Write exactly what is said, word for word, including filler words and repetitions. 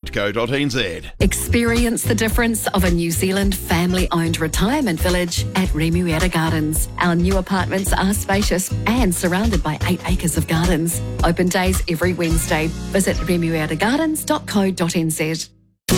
dot co dot n z. Experience the difference of a New Zealand family-owned retirement village at Remuera Gardens. Our new apartments are spacious and surrounded by eight acres of gardens. Open days every Wednesday. Visit remuera gardens dot co dot n z.